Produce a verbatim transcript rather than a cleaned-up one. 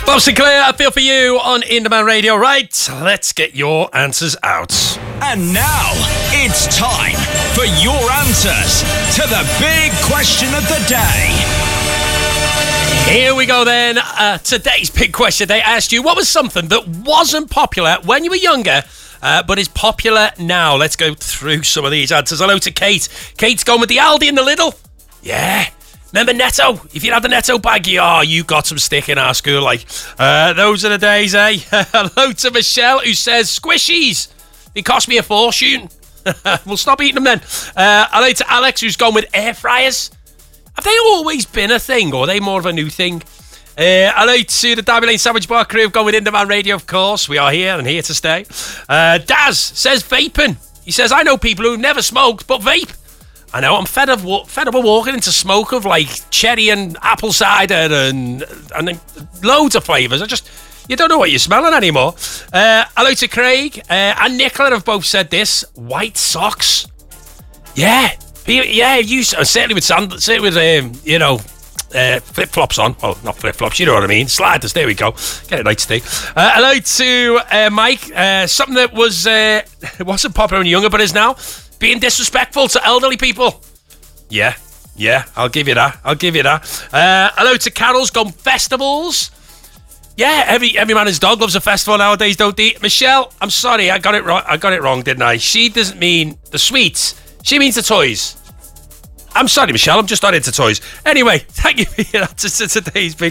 Bob Sinclair, I feel for you on Indie Radio. Right, let's get your answers out. And now, it's time for your answers to the big question of the day. Here we go then. Uh, today's big question. They asked you, what was something that wasn't popular when you were younger, uh, but is popular now? Let's go through some of these answers. Hello to Kate. Kate's going with the Aldi and the Lidl. Yeah. Remember Netto? If you had the Netto baggie, oh, you got some stick in our school. Like, uh, those are the days, eh? Hello to Michelle, who says squishies. They cost me a fortune. We'll stop eating them then. Uh, hello to Alex, who's gone with air fryers. Have they always been a thing, or are they more of a new thing? Uh, hello to the Derby Lane Sandwich Bar crew, gone with Indie Radio, of course. We are here and here to stay. Uh, Daz says vaping. He says, I know people who never smoked, but vape. I know, I'm fed up, fed up of walking into smoke of like cherry and apple cider and and loads of flavours. I just, you don't know what you're smelling anymore. Uh, hello to Craig uh, and Nicola have both said this. White socks. Yeah, yeah, you certainly with sand, certainly with um, you know, uh, flip flops on. Well, not flip flops, you know what I mean. Sliders. There we go. Get it right, Steve. Uh, hello to uh, Mike. Uh, something that was uh, wasn't popular when you were younger, but is now. Being disrespectful to elderly people. Yeah, yeah, I'll give you that. I'll give you that. Uh, hello to Carol's gone festivals. Yeah, every every man and his dog loves a festival nowadays, don't they? Michelle, I'm sorry, I got it wrong. I got it wrong, didn't I? She doesn't mean the sweets. She means the toys. I'm sorry, Michelle. I'm just not into toys. Anyway, thank you for your answers to today's big